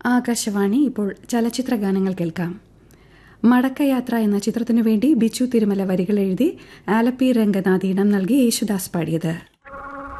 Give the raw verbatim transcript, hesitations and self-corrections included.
ആകാശവാണി. ഇപ്പോൾ ചലച്ചിത്ര ഗാനങ്ങൾ കേൾക്കാം. മടക്കയാത്ര എന്ന ചിത്രത്തിനു വേണ്ടി ബിച്ചു തിരുമല വരികൾ എഴുതി ആലപ്പി രംഗനാഥ് ഈണം നൽകി യേശുദാസ് പാടിയത്.